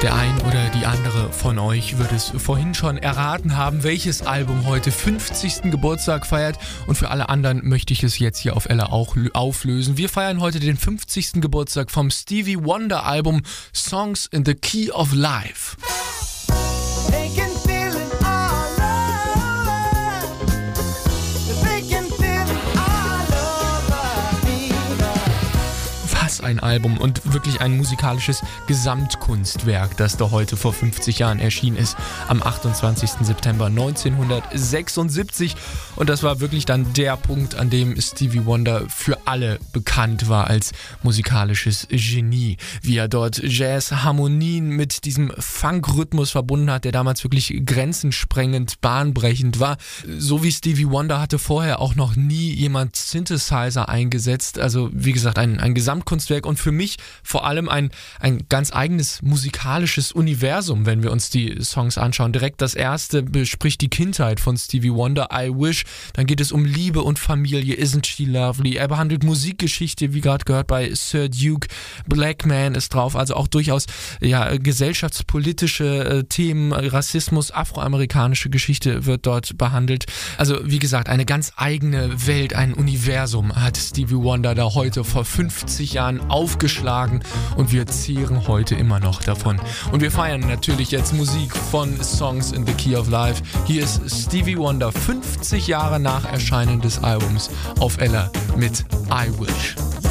Der ein oder die andere von euch wird es vorhin schon erraten haben, welches Album heute 50. Geburtstag feiert. Und für alle anderen möchte ich es jetzt hier auf Ella auch auflösen. Wir feiern heute den 50. Geburtstag vom Stevie Wonder Album Songs in the Key of Life. Ein Album und wirklich ein musikalisches Gesamtkunstwerk, das da heute vor 50 Jahren erschienen ist, am 28. September 1976. Und das war wirklich dann der Punkt, an dem Stevie Wonder für alle bekannt war als musikalisches Genie. Wie er dort Jazz-Harmonien mit diesem Funk-Rhythmus verbunden hat, der damals wirklich grenzensprengend, bahnbrechend war. So wie Stevie Wonder hatte vorher auch noch nie jemand Synthesizer eingesetzt. Also wie gesagt, ein Gesamtkunstwerk. Und für mich vor allem ein ganz eigenes musikalisches Universum, wenn wir uns die Songs anschauen. Direkt das erste bespricht die Kindheit von Stevie Wonder, I Wish. Dann geht es um Liebe und Familie, Isn't She Lovely. Er behandelt Musikgeschichte, wie gerade gehört bei Sir Duke. Black Man ist drauf, also auch durchaus gesellschaftspolitische Themen, Rassismus, afroamerikanische Geschichte wird dort behandelt. Also wie gesagt, eine ganz eigene Welt, ein Universum hat Stevie Wonder da heute vor 50 Jahren aufgeschlagen und wir zehren heute immer noch davon. Und wir feiern natürlich jetzt Musik von Songs in the Key of Life. Hier ist Stevie Wonder 50 Jahre nach Erscheinen des Albums auf Ella mit I Wish.